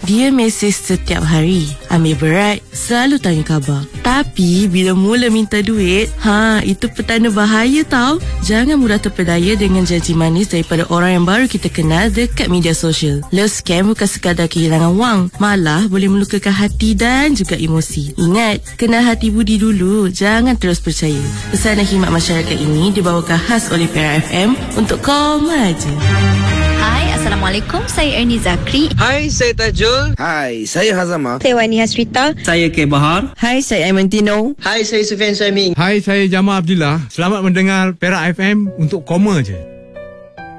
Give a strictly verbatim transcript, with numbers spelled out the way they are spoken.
Dia mesej setiap hari, ambil berat, selalu tanya khabar. Tapi bila mula minta duit, ha, itu petanda bahaya tau. Jangan mudah terpedaya dengan janji manis daripada orang yang baru kita kenal dekat media sosial. Love scam bukan sekadar kehilangan wang, malah boleh melukakan hati dan juga emosi. Ingat, kenal hati budi dulu, jangan terus percaya. Pesanan khidmat masyarakat ini dibawakan khas oleh Perak F M untuk Koma Je. Hai, Assalamualaikum. Saya Ernie Zakri. Hai, saya Tajul. Hai, saya Hazama. Saya Wani Hasrita. Saya K. Bahar. Hai, saya Aimantino. Hai, saya Sufian Suhaimi. Hai, saya Jamal Abdullah. Selamat mendengar Perak F M untuk Koma Je.